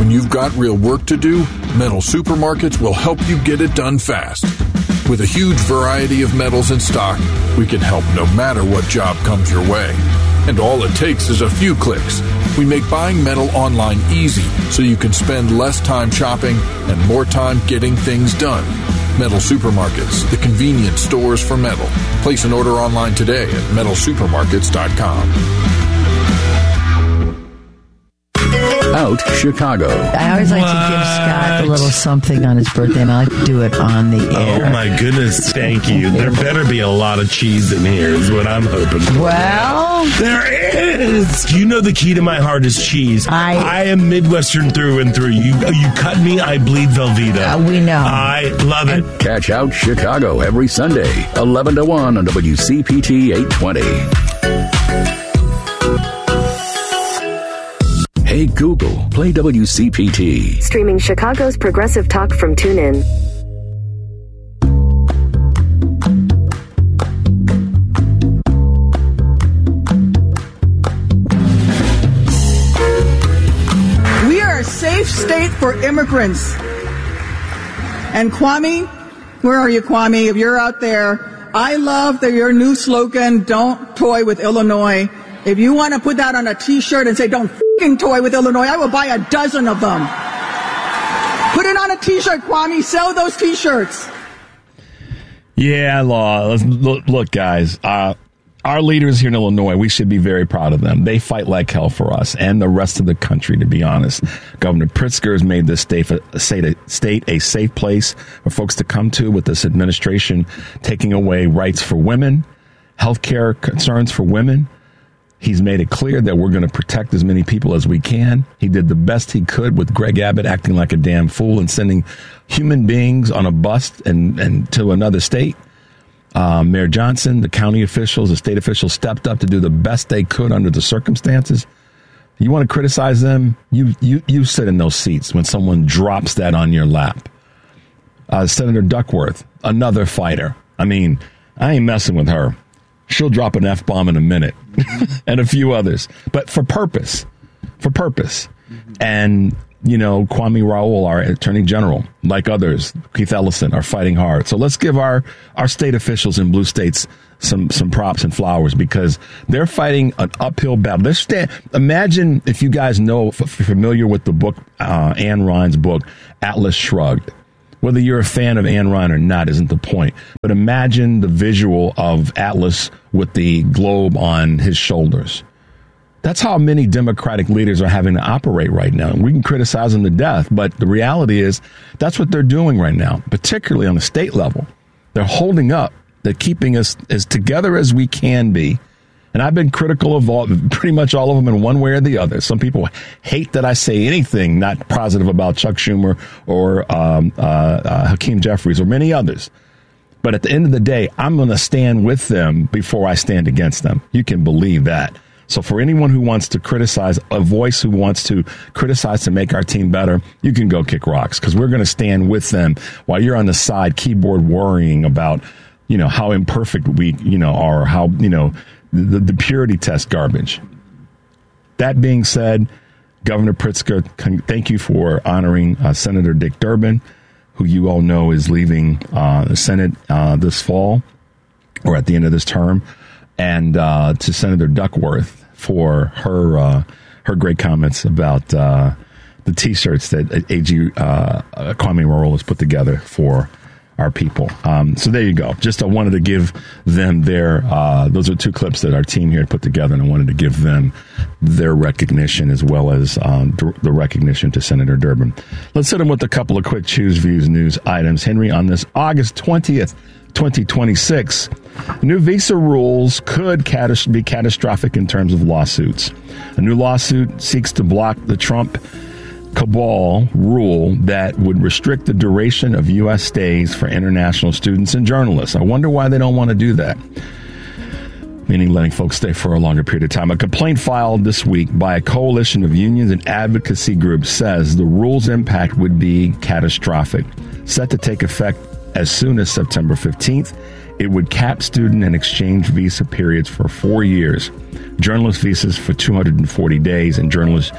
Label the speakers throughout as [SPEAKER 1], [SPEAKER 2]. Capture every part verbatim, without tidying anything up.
[SPEAKER 1] When you've got real work to do, Metal Supermarkets will help you get it done fast. With a huge variety of metals in stock, we can help no matter what job comes your way. And all it takes is a few clicks. We make buying metal online easy so you can spend less time shopping and more time getting things done. Metal Supermarkets, the convenience stores for metal. Place an order online today at metal supermarkets dot com.
[SPEAKER 2] Out Chicago.
[SPEAKER 3] I always like
[SPEAKER 4] What?
[SPEAKER 3] to give Scott a little something on his birthday, and I like to do it on the air.
[SPEAKER 4] Oh, my goodness. Thank you. There better be a lot of cheese in here is what I'm hoping for.
[SPEAKER 3] Well,
[SPEAKER 4] There is. You know the key to my heart is cheese.
[SPEAKER 3] I-
[SPEAKER 4] I am Midwestern through and through. You you cut me, I bleed Velveeta.
[SPEAKER 3] Uh, we know.
[SPEAKER 4] I love it.
[SPEAKER 2] Catch Out Chicago every Sunday, eleven to one on W C P T eight twenty. Hey Google, play W C P T.
[SPEAKER 5] Streaming Chicago's progressive talk from TuneIn.
[SPEAKER 6] We are a safe state for immigrants. And Kwame, where are you, Kwame? If you're out there, I love that your new slogan, don't toy with Illinois. If you want to put that on a T-shirt and say, don't f***ing toy with Illinois, I will buy a dozen of them. Put it on a T-shirt, Kwame. Sell those T-shirts.
[SPEAKER 4] Yeah, Law. Let's, look, look, guys. Uh, our leaders here in Illinois, we should be very proud of them. They fight like hell for us and the rest of the country, to be honest. Governor Pritzker has made this state a, state, a, state a safe place for folks to come to with this administration taking away rights for women, health care concerns for women. He's made it clear that we're going to protect as many people as we can. He did the best he could with Greg Abbott acting like a damn fool and sending human beings on a bus and, and to another state. Uh, Mayor Johnson, the county officials, the state officials stepped up to do the best they could under the circumstances. You want to criticize them? You you you sit in those seats when someone drops that on your lap. Uh, Senator Duckworth, another fighter. I mean, I ain't messing with her. She'll drop an F-bomb in a minute and a few others, but for purpose, for purpose. And, you know, Kwame Raoul, our attorney general, like others, Keith Ellison, are fighting hard. So let's give our, our state officials in blue states some, some props and flowers because they're fighting an uphill battle. They're sta- Imagine if you guys know, if you're familiar with the book, uh, Anne Ryan's book, Atlas Shrugged. Whether you're a fan of Anne Ryan or not isn't the point. But imagine the visual of Atlas with the globe on his shoulders. That's how many Democratic leaders are having to operate right now. We can criticize them to death, but the reality is that's what they're doing right now, particularly on the state level. They're holding up. They're keeping us as together as we can be. And I've been critical of all, pretty much all of them in one way or the other. Some people hate that I say anything not positive about Chuck Schumer or um, uh, uh, Hakeem Jeffries or many others. But at the end of the day, I'm going to stand with them before I stand against them. You can believe that. So for anyone who wants to criticize, a voice who wants to criticize to make our team better, you can go kick rocks because we're going to stand with them while you're on the side keyboard worrying about, you know, how imperfect we, you know, are, how, you know, The, the purity test garbage. That being said, Governor Pritzker, thank you for honoring uh, Senator Dick Durbin, who you all know is leaving uh, the Senate uh, this fall or at the end of this term, and uh, to Senator Duckworth for her uh, her great comments about uh, the T-shirts that A G uh, Kwame Raoul has put together for our people. Um, so there you go. Just I wanted to give them their, uh, those are two clips that our team here put together, and I wanted to give them their recognition as well as um, the recognition to Senator Durbin. Let's hit them with a couple of quick Choose Views news items. Henry, on this August twentieth, twenty twenty-six, new visa rules could catas- be catastrophic in terms of lawsuits. A new lawsuit seeks to block the Trump cabal rule that would restrict the duration of U S stays for international students and journalists. I wonder why they don't want to do that, meaning letting folks stay for a longer period of time. A complaint filed this week by a coalition of unions and advocacy groups says the rule's impact would be catastrophic. Set to take effect as soon as September fifteenth, it would cap student and exchange visa periods for four years, journalist visas for two hundred forty days, and journalist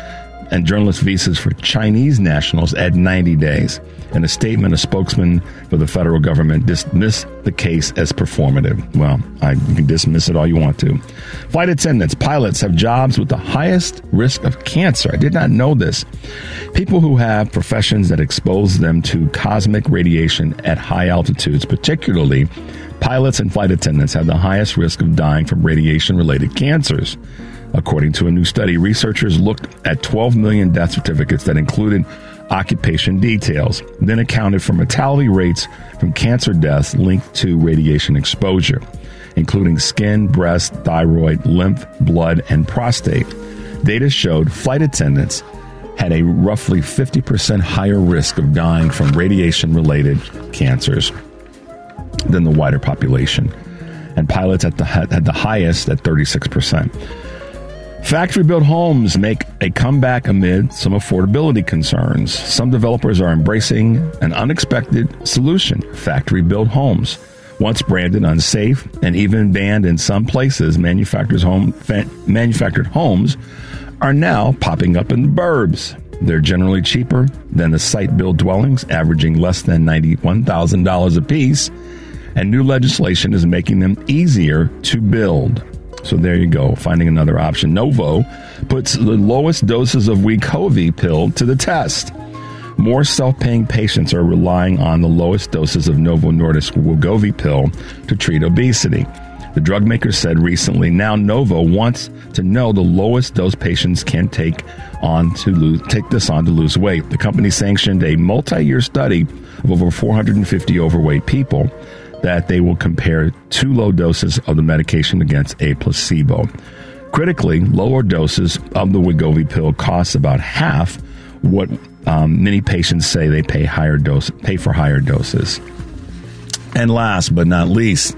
[SPEAKER 4] and journalist visas for Chinese nationals at ninety days. In a statement, a spokesman for the federal government dismissed the case as performative. Well, I, you can dismiss it all you want to. Flight attendants, pilots have jobs with the highest risk of cancer. I did not know this. People who have professions that expose them to cosmic radiation at high altitudes, particularly pilots and flight attendants, have the highest risk of dying from radiation-related cancers. According to a new study, researchers looked at twelve million death certificates that included occupation details, then accounted for mortality rates from cancer deaths linked to radiation exposure, including skin, breast, thyroid, lymph, blood, and prostate. Data showed flight attendants had a roughly fifty percent higher risk of dying from radiation-related cancers than the wider population, and pilots at the, had the highest at thirty-six percent. Factory-built homes make a comeback amid some affordability concerns. Some developers are embracing an unexpected solution: factory-built homes. Once branded unsafe and even banned in some places, manufacturers home, fa- manufactured homes are now popping up in the burbs. They're generally cheaper than the site-built dwellings, averaging less than ninety-one thousand dollars apiece, and new legislation is making them easier to build. So there you go, finding another option. Novo puts the lowest doses of Wegovy pill to the test. More self-paying patients are relying on the lowest doses of Novo Nordisk Wegovy pill to treat obesity. The drug maker said recently, now Novo wants to know the lowest dose patients can take on to lose, take this on to lose weight. The company sanctioned a multi-year study of over four hundred fifty overweight people that they will compare two low doses of the medication against a placebo. Critically, lower doses of the Wegovy pill cost about half what um, many patients say they pay higher dose pay for higher doses. And last but not least,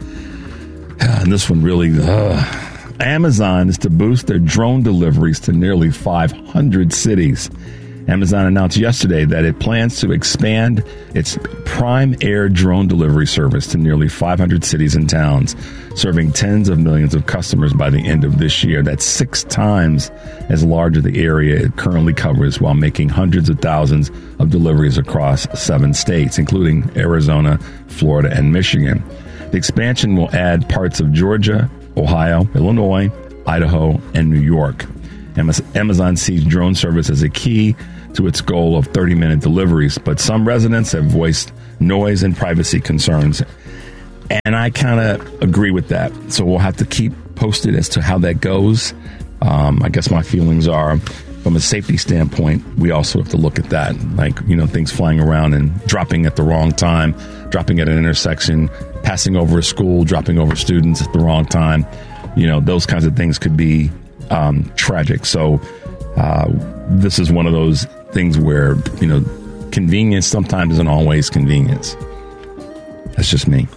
[SPEAKER 4] and this one really, uh, Amazon is to boost their drone deliveries to nearly five hundred cities. Amazon announced yesterday that it plans to expand its Prime Air drone delivery service to nearly five hundred cities and towns, serving tens of millions of customers by the end of this year. That's six times as large as the area it currently covers, while making hundreds of thousands of deliveries across seven states, including Arizona, Florida, and Michigan. The expansion will add parts of Georgia, Ohio, Illinois, Idaho, and New York. Amazon sees drone service as a key to its goal of thirty-minute deliveries, but some residents have voiced noise and privacy concerns, and I kind of agree with that. So we'll have to keep posted as to how that goes. Um, I guess my feelings are, from a safety standpoint, we also have to look at that, like, you know, things flying around and dropping at the wrong time, dropping at an intersection, passing over a school, dropping over students at the wrong time. You know, those kinds of things could be um, tragic. So uh, this is one of those things where, you know, convenience sometimes isn't always convenience. That's just me.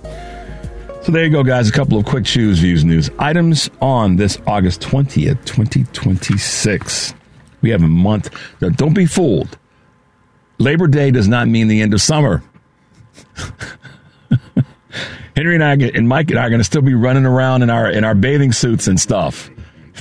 [SPEAKER 4] So there you go, guys. A couple of quick Choose Views news items on this August twentieth, twenty twenty-six. We have a month. Now, don't be fooled. Labor Day does not mean the end of summer. Henry and I and Mike and I are going to still be running around in our in our bathing suits and stuff.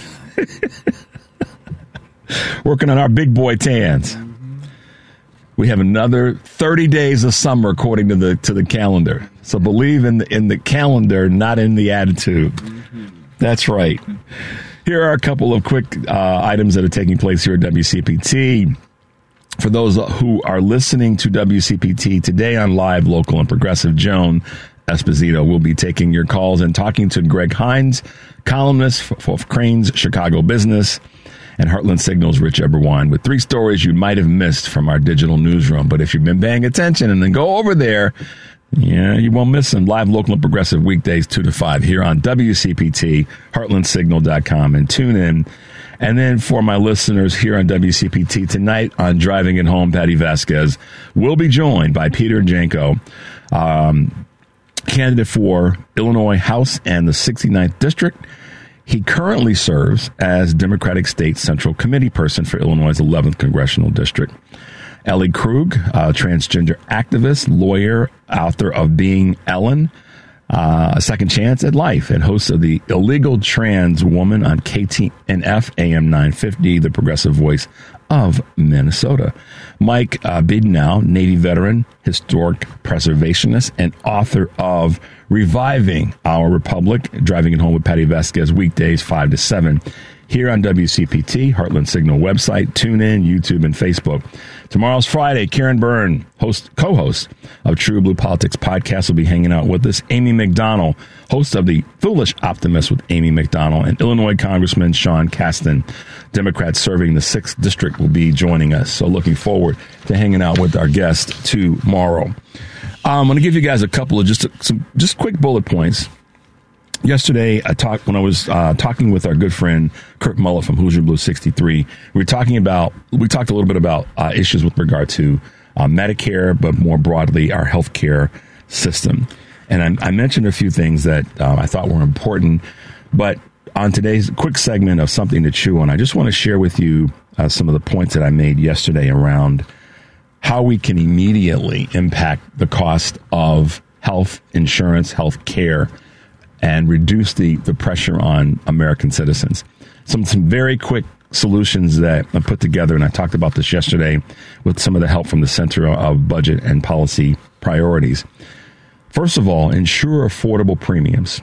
[SPEAKER 4] Working on our big boy tans. We have another thirty days of summer according to the to the calendar. So believe in the in the calendar, not in the attitude. That's right. Here are a couple of quick uh, items that are taking place here at W C P T. For those who are listening to W C P T today on Live, Local, and Progressive, Joan Esposito will be taking your calls and talking to Greg Hines, columnist for Crain's Chicago Business, and Heartland Signal's Rich Eberwine, with three stories you might have missed from our digital newsroom. But if you've been paying attention and then go over there, yeah, you won't miss them. Live, Local, and Progressive weekdays two to five here on W C P T, heartland signal dot com, and tune in. And then for my listeners here on W C P T tonight on Driving It Home, Patty Vasquez will be joined by Peter Janko, um, candidate for Illinois House and the sixty-ninth District. He currently serves as Democratic State Central Committee person for Illinois' eleventh Congressional District. Ellie Krug, a transgender activist, lawyer, author of Being Ellen, uh, A Second Chance at Life, and host of the Illegal Trans Woman on K T N F A M nine fifty, the progressive voice of Minnesota. Mike uh, Bidenow, Navy veteran, historic preservationist, and author of Reviving Our Republic, Driving It Home with Patty Vasquez, weekdays five to seven, here on W C P T, Heartland Signal website, TuneIn, YouTube, and Facebook. Tomorrow's Friday. Karen Byrne, host, co-host of True Blue Politics podcast, will be hanging out with us. Amy McDonald, host of The Foolish Optimist with Amy McDonald, and Illinois Congressman Sean Casten, Democrat serving the sixth District, will be joining us. So looking forward to hanging out with our guest tomorrow. Um, I'm going to give you guys a couple of just some just quick bullet points. Yesterday, I talked when I was uh, talking with our good friend Kirk Mullet from Hoosier Blue sixty-three. We were talking about we talked a little bit about uh, issues with regard to uh, Medicare, but more broadly our healthcare system. And I, I mentioned a few things that uh, I thought were important. But on today's quick segment of Something to Chew On, I just want to share with you uh, some of the points that I made yesterday around how we can immediately impact the cost of health insurance, health care, and reduce the, the pressure on American citizens. Some some very quick solutions that I put together, and I talked about this yesterday with some of the help from the Center of Budget and Policy Priorities. First of all, ensure affordable premiums.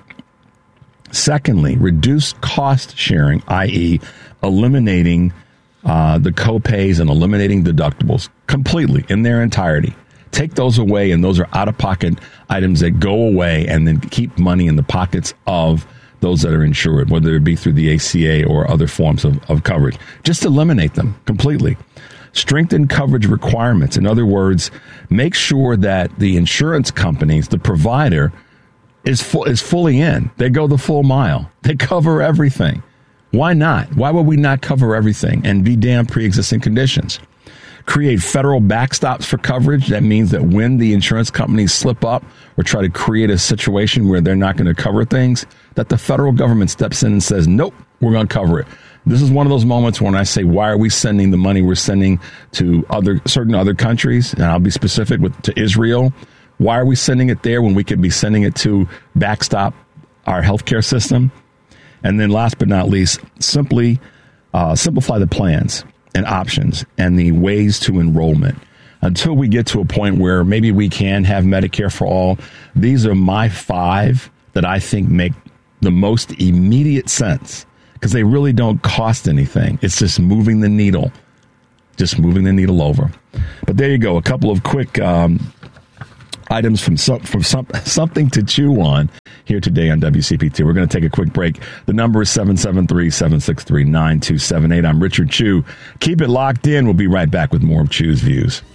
[SPEAKER 4] Secondly, reduce cost sharing, that is eliminating uh, the co-pays and eliminating deductibles completely in their entirety. Take those away, and those are out-of-pocket items that go away, and then keep money in the pockets of those that are insured, whether it be through the A C A or other forms of, of coverage. Just eliminate them completely. Strengthen coverage requirements. In other words, make sure that the insurance companies, the provider, is fu- is fully in. They go the full mile. They cover everything. Why not? Why would we not cover everything and be damn pre-existing conditions? Create federal backstops for coverage. That means that when the insurance companies slip up or try to create a situation where they're not going to cover things, that the federal government steps in and says, nope, we're going to cover it. This is one of those moments when I say, why are we sending the money we're sending to other certain other countries? And I'll be specific with to Israel. Why are we sending it there when we could be sending it to backstop our healthcare system? And then last but not least, simply uh, simplify the plans and options and the ways to enrollment until we get to a point where maybe we can have Medicare for all. These are my five that I think make the most immediate sense because they really don't cost anything. It's just moving the needle, just moving the needle over. But there you go. A couple of quick um, items from some, from some, something to chew on here today on W C P T. We're going to take a quick break. The number is seven seven three, seven six three, nine two seven eight. I'm Richard Chew. Keep it locked in. We'll be right back with more of Chew's Views.